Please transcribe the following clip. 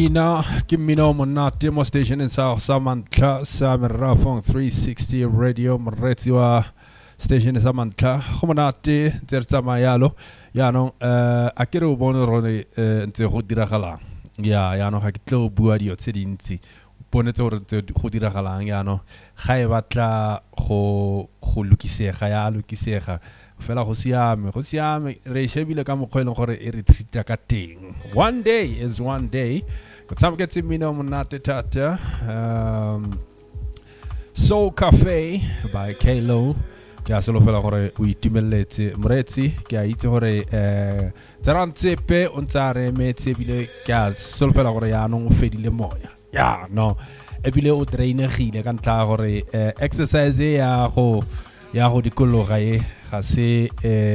Pina, Kimino Monate, mo station in South Samantha, Samirafong 360 Radio, Mretsiwa station in Samantha, Homonate, Terzamayalo, Yano, Akiro Bonorone, Nte Hudirakala, Yano Hakito Buadio, Sedinti, Bonetor Hudirakala, Yano, Hayvatla, Hulukise, Haya Lukise. Fela Hosiam, Reshebile Kamokoil Hore Eritrea Kating. One day is one day. But some gets in Mino Monate Tata. Soul Cafe by Kalo. Casolo Fela Hore, we Timelete Mretzi, Gaiti Hore, Tarantepe, Untare, Metsebile, Gas, Solfela Horeano, Fedile Moya. Yeah, no. Ebile Udreine, the Canta Hore, exercise, Yaho di Colorae. C'est